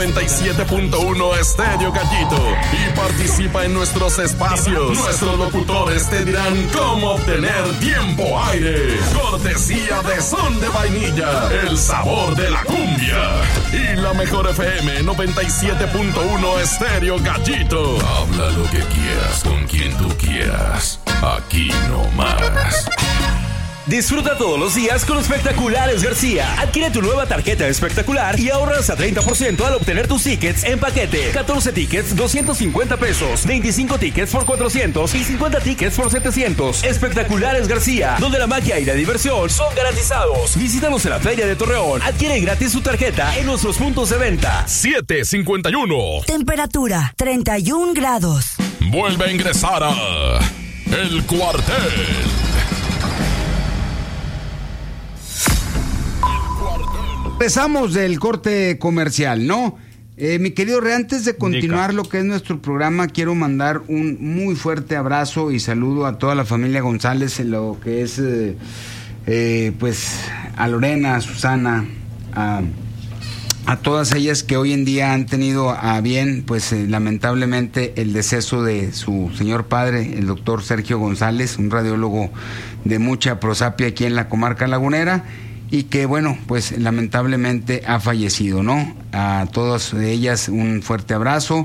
97.1 Estéreo Gallito y participa en nuestros espacios. Nuestros locutores te dirán cómo obtener tiempo aire. Cortesía de Son de Vainilla, el sabor de la cumbia. Y la mejor FM 97.1 Estéreo Gallito. Habla lo que quieras con quien tú quieras. Aquí no más. Disfruta todos los días con Espectaculares García. Adquiere tu nueva tarjeta espectacular y ahorras a 30% al obtener tus tickets en paquete. 14 tickets, 250 pesos. 25 tickets por 400 y 50 tickets por 700. Espectaculares García, donde la magia y la diversión son garantizados. Visítanos en la Feria de Torreón. Adquiere gratis tu tarjeta en nuestros puntos de venta. 751. Temperatura 31 grados. Vuelve a ingresar a El Cuartel. Empezamos del corte comercial, ¿no? Mi querido Rey, antes de continuar lo que es nuestro programa, quiero mandar un muy fuerte abrazo y saludo a toda la familia González, en lo que es, pues, a Lorena, a Susana, a todas ellas que hoy en día han tenido a bien, pues, lamentablemente, el deceso de su señor padre, el doctor Sergio González, un radiólogo de mucha prosapia aquí en la comarca lagunera, y que, bueno, pues lamentablemente ha fallecido, ¿no? A todas ellas un fuerte abrazo,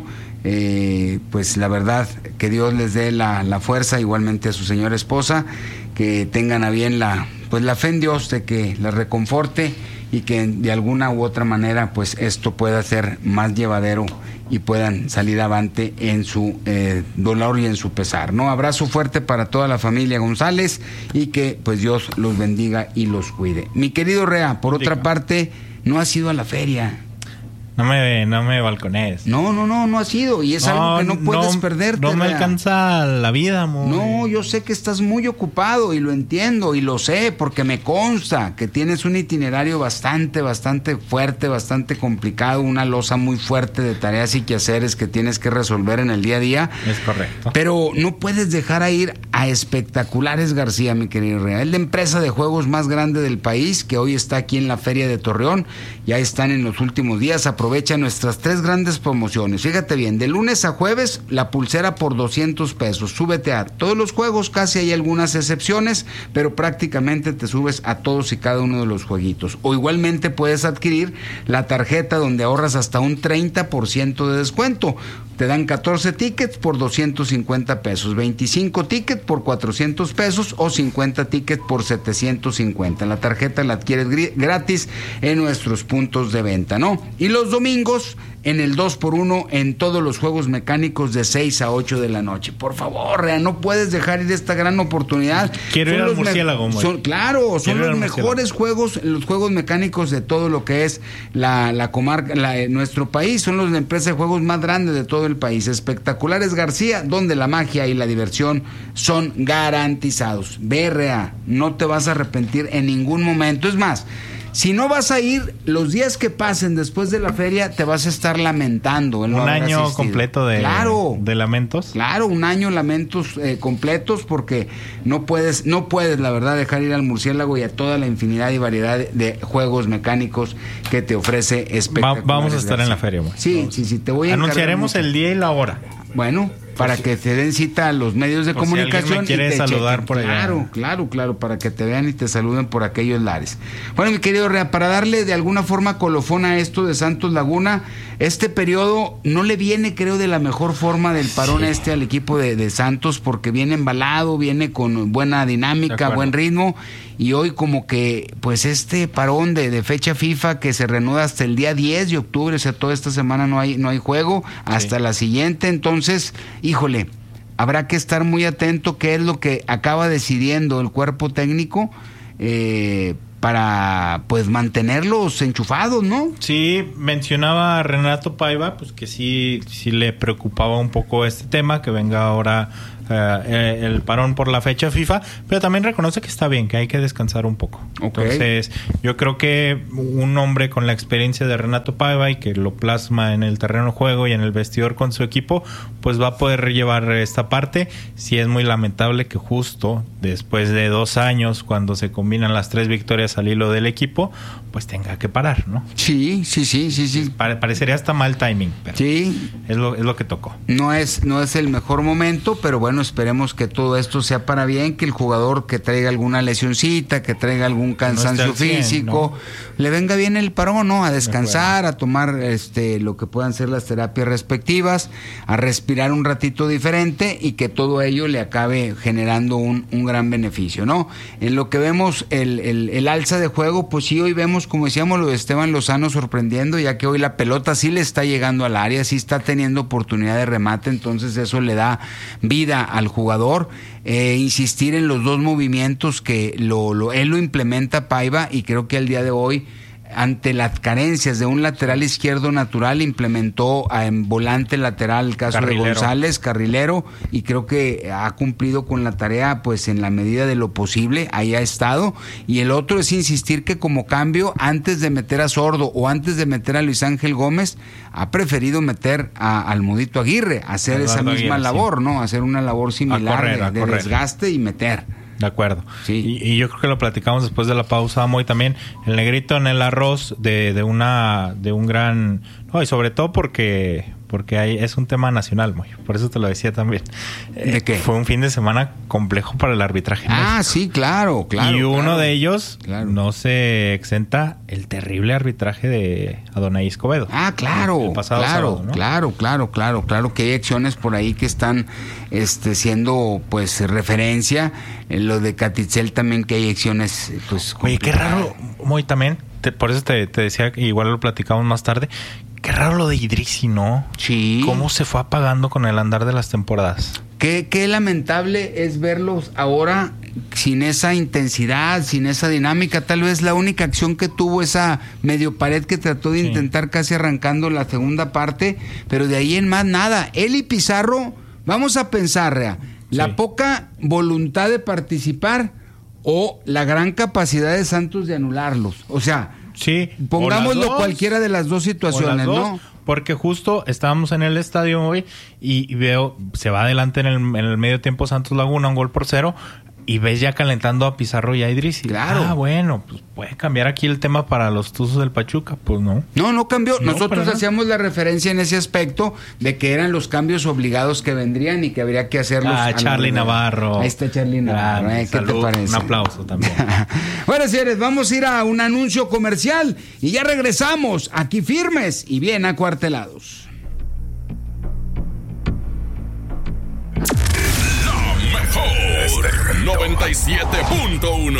pues la verdad que Dios les dé la fuerza, igualmente a su señora esposa, que tengan a bien la fe en Dios, de que la reconforte y que de alguna u otra manera pues esto pueda ser más llevadero y puedan salir avante en su dolor y en su pesar, ¿no? Abrazo fuerte para toda la familia González y que pues Dios los bendiga y los cuide. Mi querido Rea, por otra parte, no has ido a la feria. No me balcones. No has ido y es algo que no puedes perderte. No me alcanza la vida, amor. No, yo sé que estás muy ocupado y lo entiendo y lo sé porque me consta que tienes un itinerario bastante fuerte, bastante complicado, una losa muy fuerte de tareas y quehaceres que tienes que resolver en el día a día. Es correcto. Pero no puedes dejar a ir a Espectaculares García, mi querido Real. Es la empresa de juegos más grande del país que hoy está aquí en la Feria de Torreón. Ya están en los últimos días. Aprovecha nuestras 3 grandes promociones. Fíjate bien, de lunes a jueves, la pulsera por 200 pesos. Súbete a todos los juegos, casi hay algunas excepciones, pero prácticamente te subes a todos y cada uno de los jueguitos. O igualmente puedes adquirir la tarjeta donde ahorras hasta un 30% de descuento. Te dan 14 tickets por 250 pesos, 25 tickets por 400 pesos o 50 tickets por 750. La tarjeta la adquieres gratis en nuestros puntos de venta, ¿no? Y los domingos en el 2x1 en todos los juegos mecánicos de 6 a 8 de la noche. Por favor, Rea, no puedes dejar ir esta gran oportunidad. Quiero ir al murciélago, son los mejores juegos, los juegos mecánicos de todo lo que es la comarca, nuestro país. Son la empresa de juegos más grande de todo el país. Espectaculares García, donde la magia y la diversión son garantizados. Ve, Rea, no te vas a arrepentir en ningún momento. Es más, si no vas a ir, los días que pasen después de la feria te vas a estar lamentando. Un año completo de lamentos. Claro, un año lamentos completos porque no puedes la verdad dejar ir al murciélago y a toda la infinidad y variedad de juegos mecánicos que te ofrece Espectaculares. Vamos a estar en la feria, amor. Sí, te voy a anunciaremos el día y la hora. Bueno, para que te den cita a los medios de comunicación. Si alguien me quiere saludar por allá. Claro, para que te vean y te saluden por aquellos lares. Bueno, mi querido Rea, para darle de alguna forma colofón a esto de Santos Laguna, este periodo no le viene, creo, de la mejor forma del parón al equipo de Santos, porque viene embalado, viene con buena dinámica, buen ritmo, y hoy como que, pues este parón de fecha FIFA que se reanuda hasta el día 10 de octubre, o sea, toda esta semana no hay juego, hasta la siguiente, entonces, híjole, habrá que estar muy atento qué es lo que acaba decidiendo el cuerpo técnico para pues mantenerlos enchufados, ¿no? Sí, mencionaba Renato Paiva, pues que sí le preocupaba un poco este tema, que venga ahora el parón por la fecha FIFA, pero también reconoce que está bien, que hay que descansar un poco. Entonces, yo creo que un hombre con la experiencia de Renato Paiva y que lo plasma en el terreno de juego y en el vestidor con su equipo, pues va a poder llevar esta parte. Sí es muy lamentable que justo después de 2 años, cuando se combinan las 3 victorias al hilo del equipo, pues tenga que parar, ¿no? Sí. Parecería hasta mal timing, pero sí. Es lo que tocó. No es el mejor momento, pero bueno, esperemos que todo esto sea para bien, que el jugador que traiga alguna lesioncita, que traiga algún cansancio físico, le venga bien el parón, ¿no? A descansar, a tomar lo que puedan ser las terapias respectivas, a respirar un ratito diferente y que todo ello le acabe generando un gran beneficio, ¿no? En lo que vemos el alza de juego, pues sí, hoy vemos, como decíamos, lo de Esteban Lozano sorprendiendo, ya que hoy la pelota sí le está llegando al área, sí está teniendo oportunidad de remate, entonces eso le da vida al jugador. Insistir en los 2 movimientos que él lo implementa Paiva, y creo que al día de hoy, ante las carencias de un lateral izquierdo natural, implementó en volante lateral el caso de González, carrilero, y creo que ha cumplido con la tarea pues en la medida de lo posible, ahí ha estado. Y el otro es insistir que como cambio, antes de meter a Sordo o antes de meter a Luis Ángel Gómez, ha preferido meter al Mudito Aguirre, hacer esa misma labor, ¿no? Hacer una labor similar de desgaste y meter. De acuerdo. Sí. Y yo creo que lo platicamos después de la pausa, Moy, también. El Negrito en el arroz de un gran... No, y sobre todo porque es un tema nacional, Moy. Por eso te lo decía también. ¿De qué? Fue un fin de semana complejo para el arbitraje. Sí, claro. Y uno de ellos no se exenta el terrible arbitraje de Adonai Escobedo. Claro. El pasado sábado, ¿no? Claro que hay acciones por ahí que están siendo pues referencia. En lo de Catitzel también, que hay acciones pues complicadas. Oye, qué raro, Moy, también. Por eso te decía, igual lo platicamos más tarde. Qué raro lo de Idrissi, ¿no? Sí. ¿Cómo se fue apagando con el andar de las temporadas? Qué lamentable es verlos ahora sin esa intensidad, sin esa dinámica. Tal vez la única acción que tuvo, esa medio pared que trató de intentar casi arrancando la segunda parte, pero de ahí en más nada. Él y Pizarro, vamos a pensar, la poca voluntad de participar o la gran capacidad de Santos de anularlos. O sea, pongámoslo cualquiera de las dos situaciones, ¿no? Porque justo estábamos en el estadio hoy y veo, se va adelante en el medio tiempo Santos Laguna, 1-0, y ves ya calentando a Pizarro y a Idrissi. Claro. Bueno, pues puede cambiar aquí el tema para los Tuzos del Pachuca. Pues no. No cambió. Nosotros hacíamos la referencia en ese aspecto de que eran los cambios obligados que vendrían y que habría que hacerlos. Charly Navarro. Ahí está Charly Navarro. ¿Qué te parece? Un aplauso también. Bueno, señores, vamos a ir a un anuncio comercial y ya regresamos aquí firmes y bien acuartelados. 97.1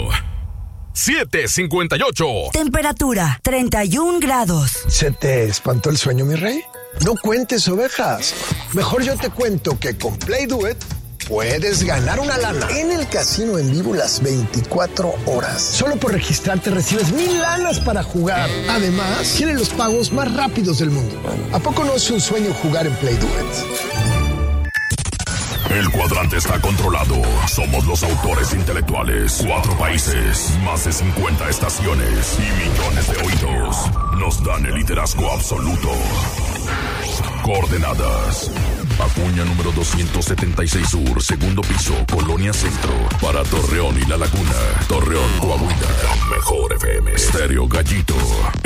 7:58. Temperatura 31 grados. ¿Se te espantó el sueño, mi rey? No cuentes ovejas. Mejor yo te cuento que con Play Do It puedes ganar una lana en el casino en vivo las 24 horas. Solo por registrarte recibes 1000 lanas para jugar. Además, tienen los pagos más rápidos del mundo. ¿A poco no es un sueño jugar en Play Do It? El cuadrante está controlado. Somos los autores intelectuales. 4 países, más de 50 estaciones y millones de oídos. Nos dan el liderazgo absoluto. Coordenadas: Acuña número 276 Sur, segundo piso, Colonia Centro. Para Torreón y La Laguna. Torreón, Coahuila. La mejor FM. Estéreo Gallito.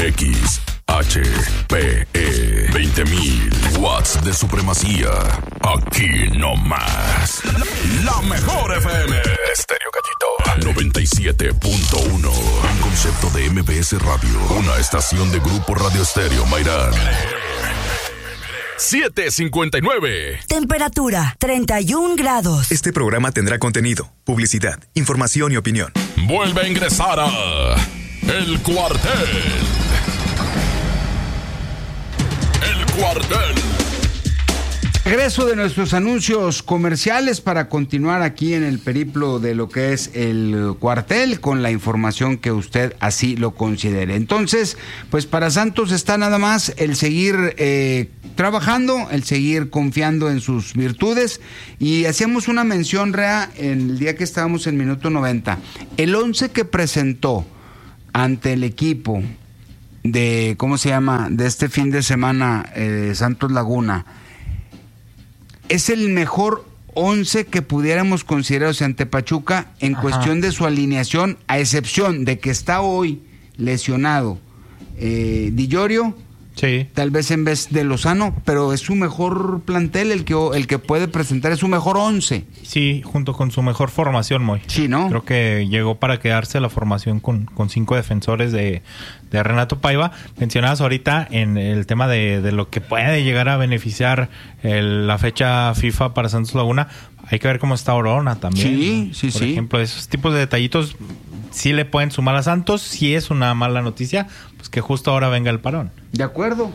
XHPE 20.000 watts de supremacía. Aquí no más. La mejor FM. Estéreo Gallito 97.1. Un concepto de MBS Radio. Una estación de Grupo Radio Estéreo Mairán. 7:59. Temperatura 31 grados. Este programa tendrá contenido, publicidad, información y opinión. Vuelve a ingresar a El Cuartel. El Cuartel. Regreso de nuestros anuncios comerciales para continuar aquí en el periplo de lo que es el cuartel con la información que usted así lo considere. Entonces, pues para Santos está nada más el seguir trabajando, el seguir confiando en sus virtudes. Y hacíamos una mención, Rea, en el día que estábamos en minuto 90. El 11 que presentó ante el equipo de, ¿cómo se llama?, de este fin de semana, Santos Laguna, es el mejor 11 que pudiéramos considerar, o sea, ante Pachuca, en cuestión de su alineación, a excepción de que está hoy lesionado Di Llorio, sí, tal vez en vez de Lozano, pero es su mejor plantel el que puede presentar, es su mejor 11. Sí, junto con su mejor formación, Moy. Sí, ¿no? Creo que llegó para quedarse la formación con 5 defensores de Renato Paiva. Mencionabas ahorita en el tema de lo que puede llegar a beneficiar la fecha FIFA para Santos Laguna. Hay que ver cómo está Orona también. Sí, Por ejemplo, esos tipos de detallitos sí le pueden sumar a Santos. Si es una mala noticia, pues que justo ahora venga el parón. De acuerdo.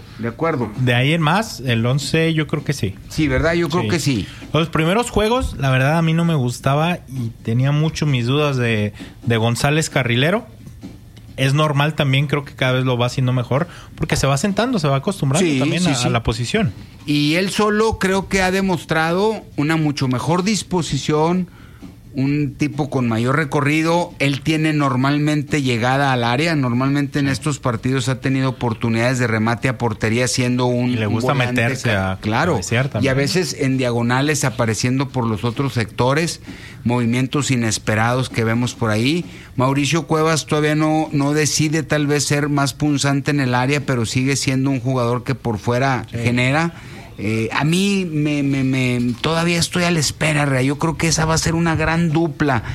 De ahí en más, el 11 yo creo que sí. Sí, ¿verdad? Yo creo que sí. Los primeros juegos, la verdad, a mí no me gustaba y tenía mucho mis dudas de González Carrilero. Es normal también, creo que cada vez lo va haciendo mejor, porque se va sentando, se va acostumbrando a la posición. Y él solo creo que ha demostrado una mucho mejor disposición, un tipo con mayor recorrido. Él tiene normalmente llegada al área, normalmente en estos partidos ha tenido oportunidades de remate a portería siendo un y le gusta meterse a cabecear también. Y a veces en diagonales apareciendo por los otros sectores, movimientos inesperados que vemos por ahí. Mauricio Cuevas todavía no decide tal vez ser más punzante en el área, pero sigue siendo un jugador que por fuera genera. A mí me todavía estoy a la espera, Rea. Yo creo que esa va a ser una gran dupla.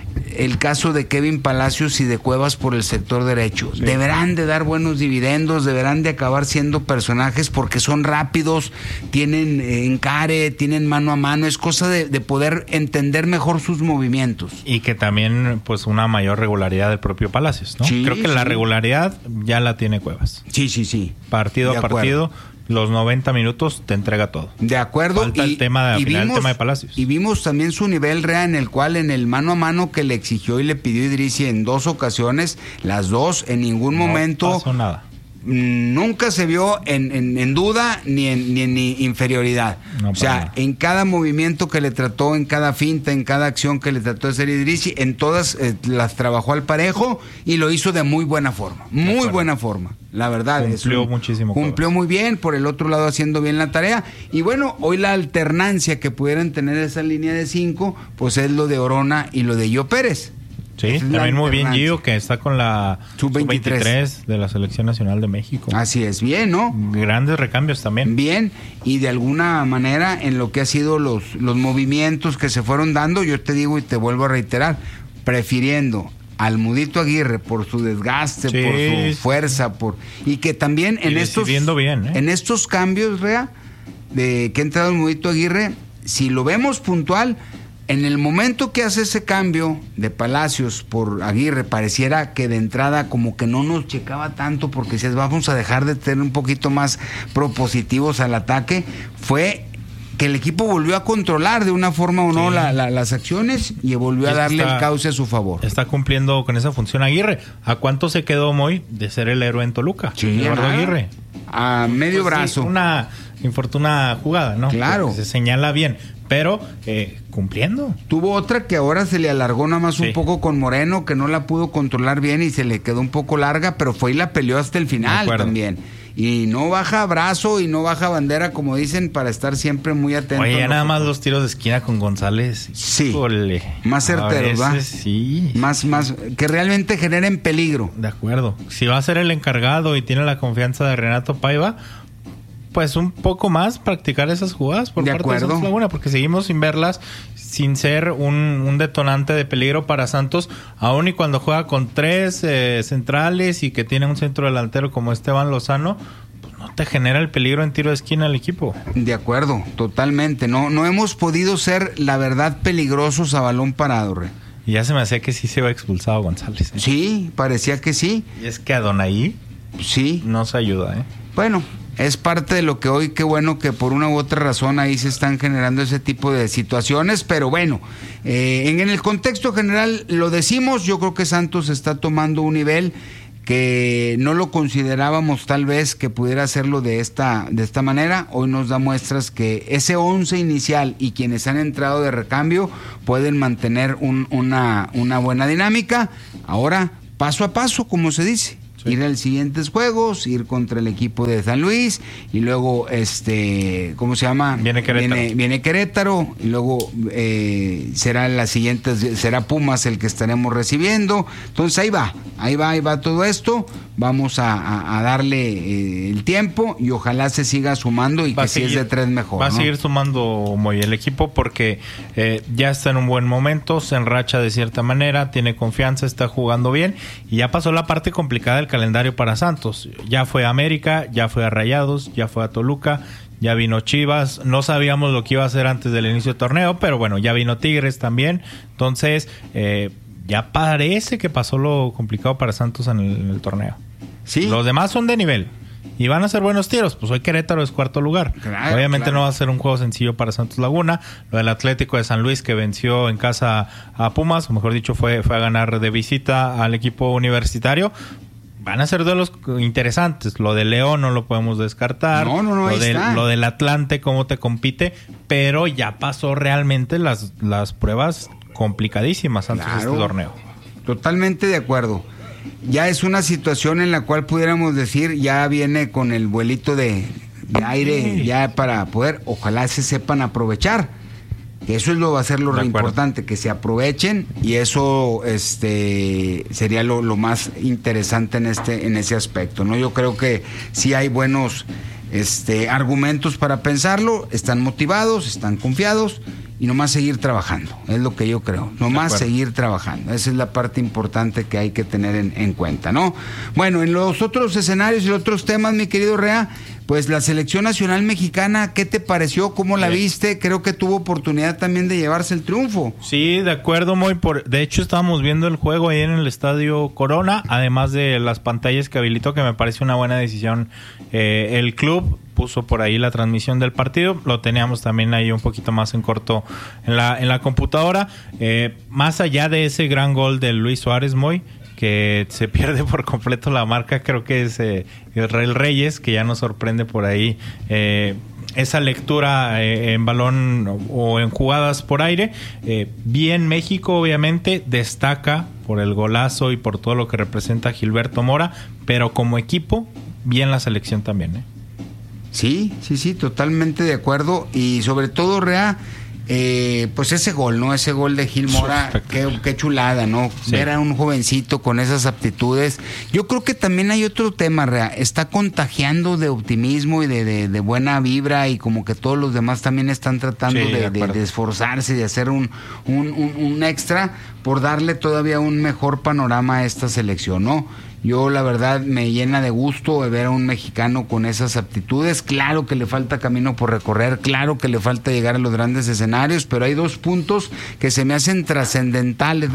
El caso de Kevin Palacios y de Cuevas por el sector derecho. Sí. Deberán de dar buenos dividendos, deberán de acabar siendo personajes porque son rápidos, tienen encare, tienen mano a mano. Es cosa de poder entender mejor sus movimientos. Y que también, pues, una mayor regularidad del propio Palacios, ¿no? Sí, creo que la regularidad ya la tiene Cuevas. Sí. Partido a partido. Los 90 minutos te entrega todo. De acuerdo. Falta el tema de Palacios. Y vimos también su nivel, Rea, en el cual en el mano a mano que le exigió y le pidió Idrissi en 2 ocasiones, las dos en ningún momento pasó nada. Nunca se vio en duda ni en inferioridad. No, o sea, nada. en cada movimiento que le trató, en cada finta, en cada acción que le trató de hacer Idrissi, en todas las trabajó al parejo y lo hizo de muy buena forma. Muy buena forma. La verdad. Cumplió muy bien, por el otro lado haciendo bien la tarea. Y bueno, hoy la alternancia que pudieran tener esa línea de 5, pues es lo de Orona y lo de Gio Pérez. Sí, también muy bien Gio, que está con la Sub-23 de la Selección Nacional de México. Así es, bien, ¿no? Grandes recambios también. Bien, y de alguna manera en lo que ha sido los movimientos que se fueron dando, yo te digo y te vuelvo a reiterar, prefiriendo al Mudito Aguirre por su desgaste, por su fuerza, y que también en estos cambios, Rea, de que ha entrado el Mudito Aguirre, si lo vemos puntual, en el momento que hace ese cambio de Palacios por Aguirre, pareciera que de entrada como que no nos checaba tanto, porque si vamos a dejar de tener un poquito más propositivos al ataque, fue que el equipo volvió a controlar de una forma o no las acciones y volvió a darle el cauce a su favor. Está cumpliendo con esa función Aguirre. ¿A cuánto se quedó, Moy, de ser el héroe en Toluca? Sí, Eduardo Aguirre. A medio brazo. Sí, una infortunada jugada, ¿no? Claro. Se señala bien, pero cumpliendo. Tuvo otra que ahora se le alargó nada más un poco con Moreno, que no la pudo controlar bien y se le quedó un poco larga, pero fue y la peleó hasta el final también. Y no baja brazo y no baja bandera, como dicen, para estar siempre muy atento. Oye, ya nada más los tiros de esquina con González. Sí. Más certeros, ¿va? Sí. Más, que realmente generen peligro. De acuerdo. Si va a ser el encargado y tiene la confianza de Renato Paiva, pues un poco más practicar esas jugadas por parte de Santos Laguna, porque seguimos sin verlas, sin ser un detonante de peligro para Santos, aún y cuando juega con 3 centrales y que tiene un centro delantero como Esteban Lozano, pues no te genera el peligro en tiro de esquina el equipo. De acuerdo, totalmente. No hemos podido ser, la verdad, peligrosos a balón parado, Rey. Y ya se me hacía que sí se iba expulsado González. Sí, parecía que sí. Y es que Adonai no se ayuda, Bueno, es parte de lo que hoy, qué bueno que por una u otra razón ahí se están generando ese tipo de situaciones, pero bueno, en el contexto general lo decimos, yo creo que Santos está tomando un nivel que no lo considerábamos tal vez que pudiera hacerlo de esta manera. Hoy nos da muestras que ese 11 inicial y quienes han entrado de recambio pueden mantener una buena dinámica. Ahora, paso a paso, como se dice. Sí. Ir a los siguientes juegos, ir contra el equipo de San Luis y luego ¿cómo se llama? Viene Querétaro y luego será Pumas el que estaremos recibiendo. Entonces ahí va todo esto. Vamos a darle el tiempo y ojalá se siga sumando y que si es de 3 mejor. Va a seguir sumando muy el equipo porque ya está en un buen momento, se enracha de cierta manera, tiene confianza, está jugando bien y ya pasó la parte complicada del calendario para Santos. Ya fue a América, ya fue a Rayados, ya fue a Toluca, ya vino Chivas. No sabíamos lo que iba a hacer antes del inicio del torneo, pero bueno, ya vino Tigres también. Entonces, ya parece que pasó lo complicado para Santos en el torneo. ¿Sí? Los demás son de nivel y van a ser buenos tiros. Pues hoy Querétaro es 4º lugar. Claro, obviamente no va a ser un juego sencillo para Santos Laguna. Lo del Atlético de San Luis que venció en casa a Pumas, o mejor dicho fue a ganar de visita al equipo universitario. Van a ser duelos interesantes. Lo de León no lo podemos descartar. No, lo del Atlante, cómo te compite, pero ya pasó realmente las pruebas complicadísimas antes de este torneo. Totalmente de acuerdo. Ya es una situación en la cual pudiéramos decir, ya viene con el vuelito de aire, ya para poder, ojalá se sepan aprovechar. Eso va a ser lo importante, que se aprovechen, y eso sería lo más interesante en ese aspecto, ¿no? Yo creo que sí hay buenos argumentos para pensarlo, están motivados, están confiados, y nomás seguir trabajando, es lo que yo creo, nomás seguir trabajando, esa es la parte importante que hay que tener en cuenta, ¿no? Bueno, en los otros escenarios y los otros temas, mi querido Rea, pues la selección nacional mexicana, ¿qué te pareció? ¿Cómo la viste? Creo que tuvo oportunidad también de llevarse el triunfo. Sí, de acuerdo, de hecho estábamos viendo el juego ahí en el Estadio Corona, además de las pantallas que habilitó, que me parece una buena decisión. El club puso por ahí la transmisión del partido, lo teníamos también ahí un poquito más en corto en la computadora. Más allá de ese gran gol de Luis Suárez, que se pierde por completo la marca, creo que es Israel Reyes, que ya nos sorprende por ahí esa lectura en balón o en jugadas por aire. Bien, México obviamente destaca por el golazo y por todo lo que representa Gilberto Mora, pero como equipo, bien la selección también, Sí, totalmente de acuerdo, y sobre todo, Rea, pues ese gol, ¿no? Ese gol de Gil Mora, qué chulada, ¿no? Sí. Ver a un jovencito con esas aptitudes. Yo creo que también hay otro tema, Rea, está contagiando de optimismo y de buena vibra, y como que todos los demás también están tratando de esforzarse, de hacer un extra por darle todavía un mejor panorama a esta selección, ¿no? Yo la verdad me llena de gusto de ver a un mexicano con esas aptitudes. Claro que le falta camino por recorrer, claro que le falta llegar a los grandes escenarios, pero hay 2 puntos que se me hacen trascendentales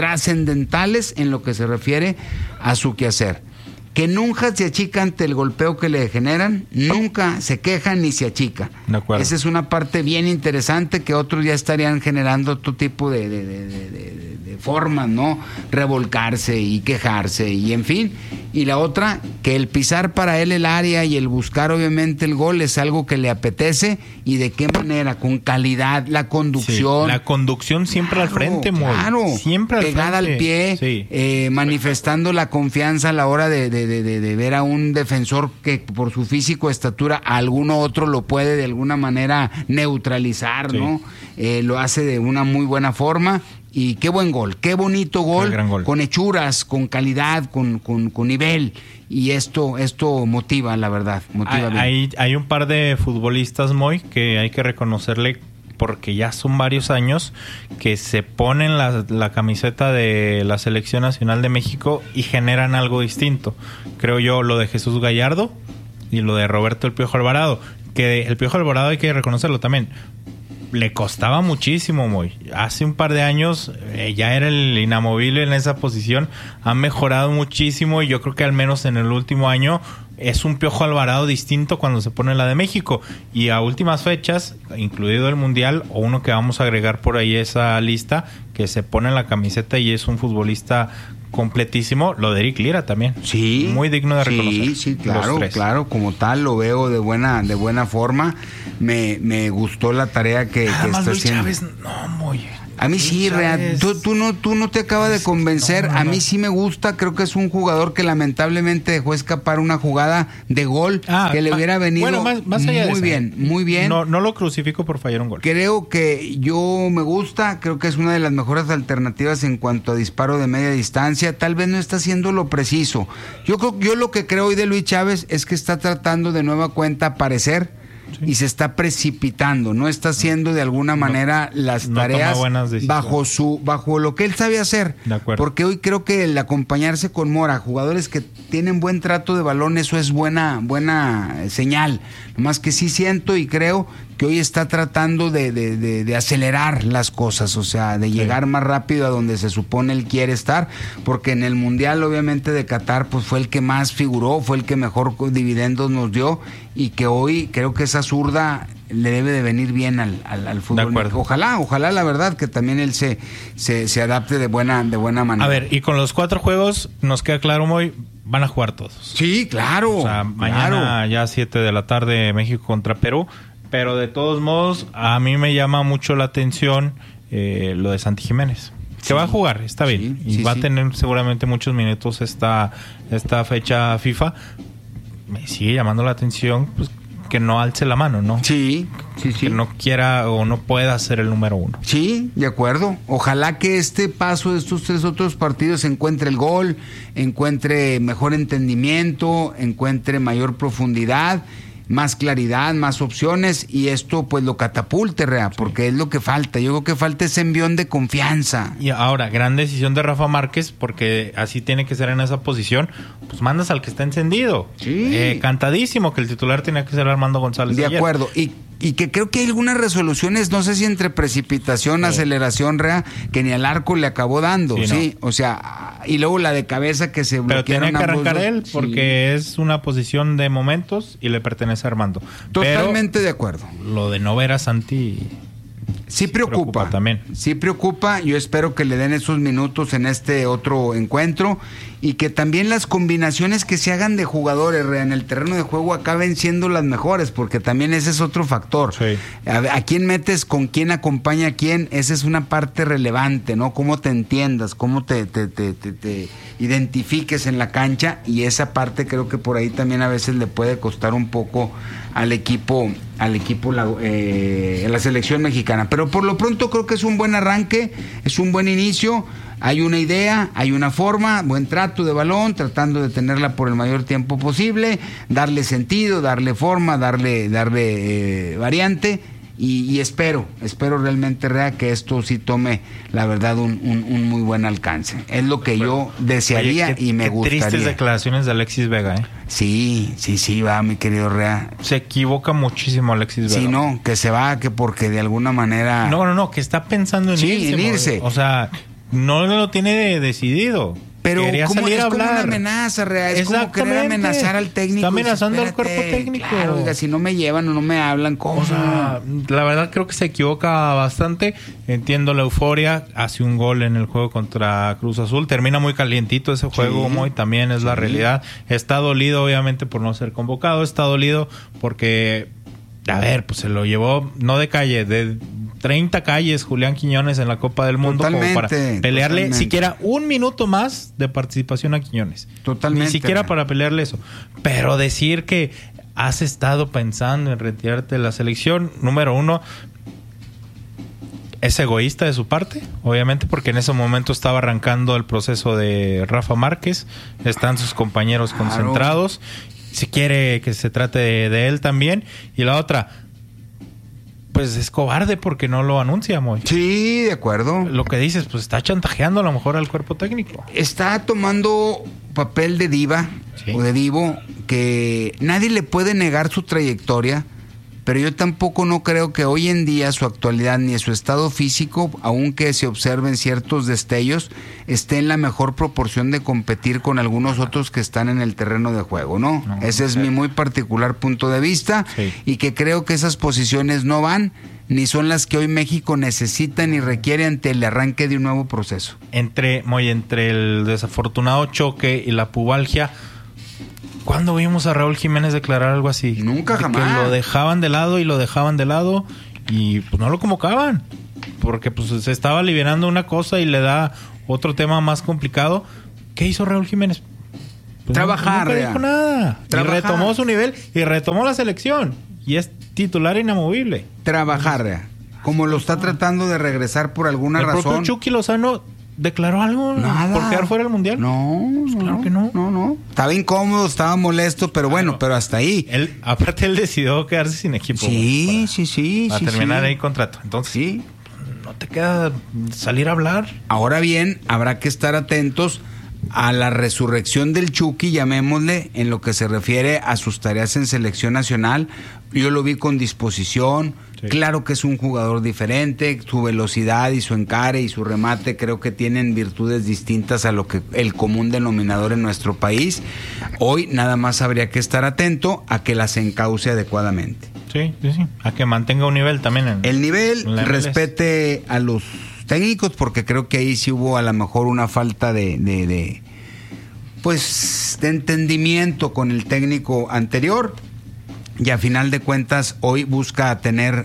en lo que se refiere a su quehacer. Que nunca se achica ante el golpeo que le generan, nunca se queja ni se achica. Esa es una parte bien interesante, que otros ya estarían generando otro tipo de formas, ¿no? Revolcarse y quejarse y en fin. Y la otra, que el pisar para él el área y el buscar obviamente el gol es algo que le apetece, y de qué manera, con calidad, la conducción. Sí, la conducción siempre al frente, siempre al pegada frente. Al pie, manifestando la confianza a la hora de ver a un defensor que por su físico, estatura, a alguno otro lo puede de alguna manera neutralizar, ¿no? Lo hace de una muy buena forma. Y qué buen gol, qué bonito gol, con hechuras, con calidad, con nivel. Y esto motiva, la verdad, motiva bien. Hay un par de futbolistas, que hay que reconocerle, porque ya son varios años que se ponen la camiseta de la Selección Nacional de México y generan algo distinto. Creo yo lo de Jesús Gallardo y lo de Roberto El Piojo Alvarado, que el Piojo Alvarado hay que reconocerlo también. Le costaba muchísimo, hace un par de años ya era el inamovible en esa posición. Ha mejorado muchísimo, y yo creo que al menos en el último año es un Piojo Alvarado distinto cuando se pone la de México. Y a últimas fechas, incluido el Mundial, o uno que vamos a agregar por ahí esa lista, que se pone la camiseta y es un futbolista completísimo. Lo de Eric Lira también. Sí. Muy digno de reconocer. Sí, claro. Como tal, lo veo de buena forma. Me gustó la tarea que está Luis haciendo. Chávez, no, muy... A mí sí, tú no te acaba de convencer. A mí sí me gusta. Creo que es un jugador que lamentablemente dejó escapar una jugada de gol que le hubiera venido más allá muy bien. No lo crucifico por fallar un gol. Creo que me gusta. Creo que es una de las mejores alternativas en cuanto a disparo de media distancia. Tal vez no está haciendo lo preciso. Yo lo que creo hoy de Luis Chávez es que está tratando de nueva cuenta aparecer. Sí. Y se está precipitando, no está haciendo de alguna manera las tareas bajo lo que él sabe hacer. De acuerdo. Porque hoy creo que el acompañarse con Mora, jugadores que tienen buen trato de balón, eso es buena señal. Nomás que sí siento y creo que hoy está tratando de acelerar las cosas, o sea, de llegar más rápido a donde se supone él quiere estar, porque en el Mundial obviamente de Qatar pues fue el que más figuró, fue el que mejor dividendos nos dio, y que hoy creo que esa zurda le debe de venir bien al fútbol. Ojalá la verdad que también él se adapte de buena manera. A ver, y con los 4 juegos nos queda claro, Moy, van a jugar todos. Sí, claro. O sea, mañana ya 7 de la tarde México contra Perú, pero de todos modos a mí me llama mucho la atención lo de Santi Jiménez. Se va a jugar, está bien, y va a tener seguramente muchos minutos esta fecha FIFA. Me sigue llamando la atención pues que no alce la mano, ¿no? Sí. Que no quiera o no pueda ser el número 1. Sí, de acuerdo. Ojalá que este paso de estos 3 otros partidos encuentre el gol, encuentre mejor entendimiento, encuentre mayor profundidad, más claridad, más opciones, y esto pues lo catapulte, porque es lo que falta. Yo creo que falta ese envión de confianza. Y ahora, gran decisión de Rafa Márquez, porque así tiene que ser en esa posición, pues mandas al que está encendido. Sí. Cantadísimo que el titular tenía que ser Armando González. De acuerdo, y que creo que hay algunas resoluciones, no sé si entre precipitación, aceleración, que ni al arco le acabó dando, ¿sí? No. O sea, y luego la de cabeza que se bloquearon. Pero tiene que arrancar él, porque es una posición de momentos y le pertenece a Armando. Totalmente de acuerdo. Lo de no ver a Santi... Sí preocupa también. Sí preocupa. Yo espero que le den esos minutos en este otro encuentro, y que también las combinaciones que se hagan de jugadores en el terreno de juego acaben siendo las mejores, porque también ese es otro factor. Sí. A quién metes, con quién acompaña a quién, esa es una parte relevante, ¿no? Cómo te entiendas, cómo te identifiques en la cancha, y esa parte creo que por ahí también a veces le puede costar un poco al equipo la selección mexicana. Pero por lo pronto creo que es un buen arranque, es un buen inicio. Hay una idea, hay una forma, buen trato de balón, tratando de tenerla por el mayor tiempo posible, darle sentido, darle forma, darle variante, y espero realmente, que esto sí tome, la verdad, un muy buen alcance. Es lo que yo desearía. Oye, y me gustaría. Tristes declaraciones de Alexis Vega, ¿eh? Sí, va, mi querido Rea. Se equivoca muchísimo Alexis Vega. Sí, no, que se va, que porque de alguna manera... No, que está pensando en irse. O sea, no lo tiene decidido. Pero quería salir a hablar. Como una amenaza, es como querer amenazar al técnico. Está amenazando al cuerpo técnico. Claro, oiga, si no me llevan o no me hablan, ¿cómo? O sea, la verdad creo que se equivoca bastante. Entiendo la euforia. Hace un gol en el juego contra Cruz Azul. Termina muy calientito ese juego, Moy, también es la realidad. Está dolido, obviamente, por no ser convocado. Está dolido porque, a ver, pues se lo llevó, no de calle, de 30 calles Julián Quiñones en la Copa del Mundo, como para pelearle siquiera un minuto más de participación a Quiñones. Totalmente. Ni siquiera para pelearle eso. Pero decir que has estado pensando en retirarte de la selección, número 1, es egoísta de su parte, obviamente, porque en ese momento estaba arrancando el proceso de Rafa Márquez, están sus compañeros concentrados, si quiere que se trate de él también. Y la otra, pues es cobarde porque no lo anuncia, Moy. Sí, de acuerdo. Lo que dices, pues está chantajeando a lo mejor al cuerpo técnico. Está tomando papel de diva, o de divo, que nadie le puede negar su trayectoria, pero yo tampoco no creo que hoy en día su actualidad ni su estado físico, aunque se observen ciertos destellos, esté en la mejor proporción de competir con algunos otros que están en el terreno de juego, ¿no? Ese es mi muy particular punto de vista, y que creo que esas posiciones no van ni son las que hoy México necesita ni requiere ante el arranque de un nuevo proceso. Entre el desafortunado choque y la pubalgia, ¿cuándo vimos a Raúl Jiménez declarar algo así? Nunca, jamás. Que lo dejaban de lado y pues no lo convocaban, porque pues se estaba liberando una cosa y le da otro tema más complicado. ¿Qué hizo Raúl Jiménez? Pues trabajar. No dijo nada. Trabajar. Y retomó su nivel y retomó la selección. Y es titular inamovible. Trabajar, como lo está tratando de regresar por alguna razón. ¿El propio Chucky Lozano declaró algo por quedar fuera del Mundial? No, pues claro que no. No. Estaba incómodo, estaba molesto, pero bueno, pero hasta ahí. Aparte él decidió quedarse sin equipo. Sí. Para terminar ahí contrato. Entonces, sí. No te queda salir a hablar. Ahora bien, habrá que estar atentos a la resurrección del Chucky, llamémosle, en lo que se refiere a sus tareas en selección nacional. Yo lo vi con disposición. Sí. Claro que es un jugador diferente, su velocidad y su encare y su remate creo que tienen virtudes distintas a lo que el común denominador en nuestro país. Hoy nada más habría que estar atento a que las encauce adecuadamente. Sí. A que mantenga un nivel también. El nivel, respete a los técnicos, porque creo que ahí sí hubo a lo mejor una falta de entendimiento con el técnico anterior, y a final de cuentas hoy busca tener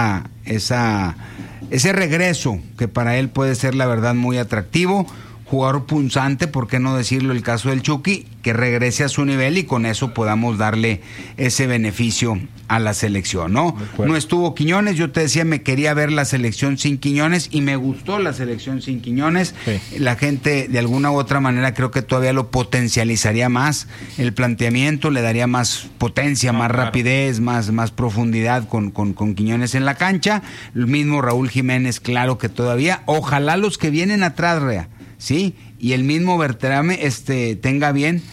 ese regreso que para él puede ser la verdad muy atractivo. Jugador punzante, por qué no decirlo, el caso del Chucky, que regrese a su nivel y con eso podamos darle ese beneficio a la selección, ¿no? No estuvo Quiñones, yo te decía, me quería ver la selección sin Quiñones y me gustó la selección sin Quiñones. Sí. La gente de alguna u otra manera creo que todavía lo potencializaría más, el planteamiento le daría más potencia, más rapidez, más profundidad con Quiñones en la cancha. El mismo Raúl Jiménez, claro que todavía, ojalá los que vienen atrás, Rea, sí, y el mismo Berterame tenga bien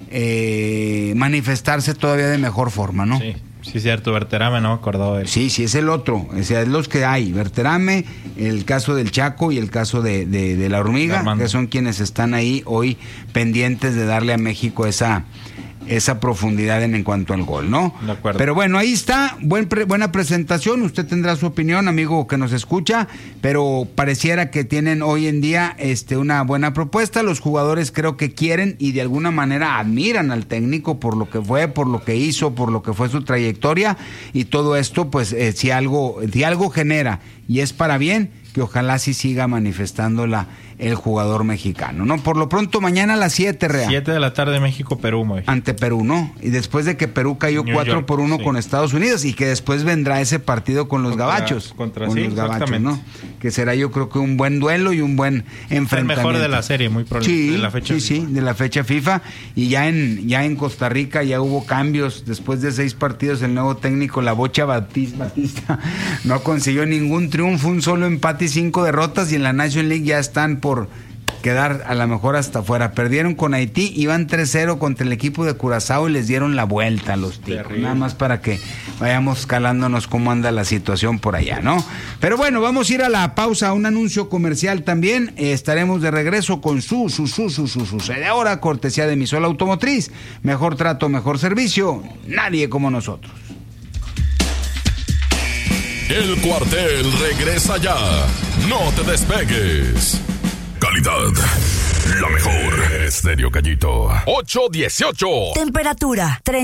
manifestarse todavía de mejor forma, ¿no? Sí, cierto, Berterame, no me acordaba de él. Sí, es el otro, o sea, es los que hay, Berterame, el caso del Chaco y el caso de la Hormiga, que son quienes están ahí hoy pendientes de darle a México esa profundidad en cuanto al gol, ¿no? De acuerdo. Pero bueno, ahí está, buena presentación, usted tendrá su opinión, amigo que nos escucha, pero pareciera que tienen hoy en día una buena propuesta. Los jugadores creo que quieren y de alguna manera admiran al técnico por lo que fue, por lo que hizo, por lo que fue su trayectoria, y todo esto, pues, si algo genera y es para bien, que ojalá sí siga manifestándola el jugador mexicano, ¿no? Por lo pronto, mañana a las 7, Real. 7 de la tarde, México-Perú, muy. Ante Perú, ¿no? Y después de que Perú cayó 4-1 con Estados Unidos, y que después vendrá ese partido con los gabachos. Con los gabachos, ¿no? Que será, yo creo que un buen duelo y un buen enfrentamiento. El mejor de la serie, muy probablemente. De la fecha FIFA. De la fecha FIFA. Y ya en Costa Rica ya hubo cambios. Después de 6 partidos, el nuevo técnico, la Bocha Batista, no consiguió ningún triunfo, un solo empate y 5 derrotas, y en la National League ya están por quedar a lo mejor hasta afuera. Perdieron con Haití, iban 3-0 contra el equipo de Curazao y les dieron la vuelta a los ticos. Nada más para que vayamos calándonos cómo anda la situación por allá, ¿no? Pero bueno, vamos a ir a la pausa, a un anuncio comercial también. Estaremos de regreso con su sede ahora, cortesía de Misol Automotriz. Mejor trato, mejor servicio, nadie como nosotros. El cuartel regresa ya. No te despegues. Calidad, la mejor. Estéreo Gallito. 818. Temperatura, 30.